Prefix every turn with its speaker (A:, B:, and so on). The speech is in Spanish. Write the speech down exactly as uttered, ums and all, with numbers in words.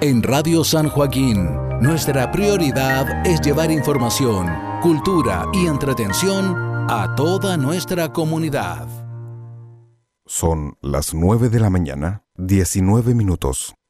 A: En Radio San Joaquín, nuestra prioridad es llevar información, cultura y entretención a toda nuestra comunidad.
B: Son las nueve de la mañana, diecinueve minutos.